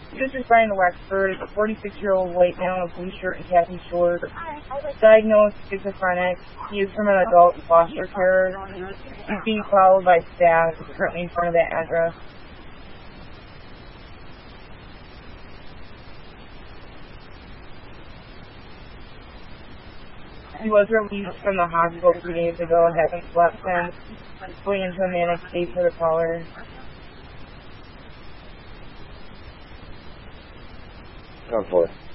This is Brian Wexford, a 46-year-old white male in a blue shirt and khaki shorts. Diagnosed schizophrenic. He is from an adult foster care. He's being followed by staff. He's currently in front of that address. He was released from the hospital 3 days ago and hasn't slept since. Going into a manic state for the caller. 10-4.